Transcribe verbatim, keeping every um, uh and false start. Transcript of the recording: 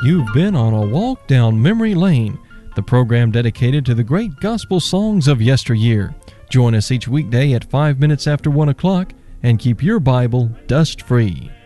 You've been on a walk down memory lane, the program dedicated to the great gospel songs of yesteryear. Join us each weekday at five minutes after one o'clock and keep your Bible dust-free.